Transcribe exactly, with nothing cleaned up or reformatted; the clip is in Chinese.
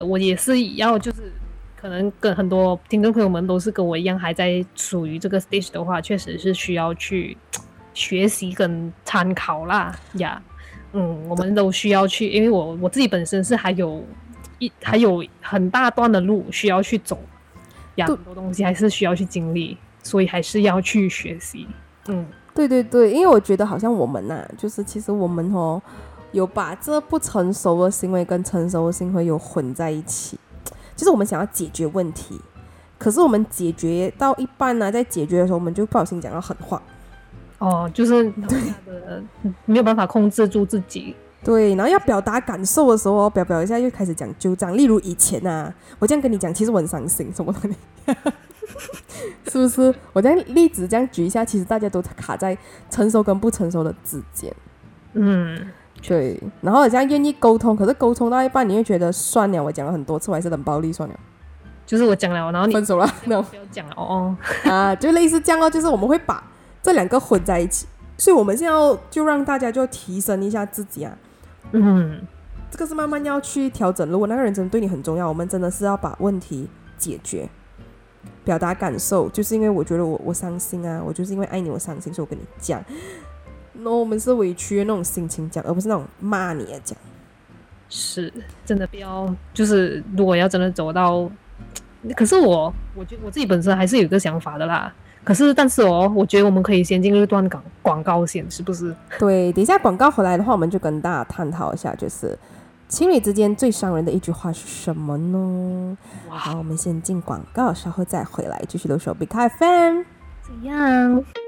我也是要就是可能跟很多听众朋友们都是跟我一样还在属于这个 stage 的话，确实是需要去学习跟参考啦呀。嗯，我们都需要去，因为我我自己本身是还有一还有很大段的路需要去走呀，很多东西还是需要去经历，所以还是要去学习。嗯， 对对对，因为我觉得好像我们啊，就是其实我们哦有把这不成熟的行为跟成熟的行为有混在一起，就是我们想要解决问题，可是我们解决到一半呢、啊，在解决的时候我们就不小心讲到狠话。 哦，就是的没有办法控制住自己。 对，然后要表达感受的时候，表表一下又开始讲纠正。例如以前啊，我这样跟你讲，其实我很伤心，什么的，是不是？我这样例子这样举一下，其实大家都卡在成熟跟不成熟的之间。 嗯， 对。然后好像愿意沟通，可是沟通到一半，你会觉得算了，我讲了很多次，我还是冷暴力，算了。 就是我讲了，然后你分手了， 不要讲了哦。 啊，就类似这样哦，就是我们会把这两个混在一起，所以我们现在要就让大家就提升一下自己啊。 嗯， 这个是慢慢要去调整。如果那个人真的对你很重要，我们真的是要把问题解决，表达感受，就是因为我觉得我我伤心啊，我就是因为爱你我伤心，所以我跟你讲。那我们是委屈的那种心情讲，而不是那种骂你的讲。 是真的不要，就是如果要真的走到，可是我我觉得我自己本身还是有一个想法的啦。可是，但是哦，我觉得我们可以先进入一段广广告先，是不是？ 对，等一下广告回来的话，我们就跟大家探讨一下，就是情侣之间最伤人的一句话是什么呢？好，我们先进广告，稍后再回来继续留守 Big F M。 怎样？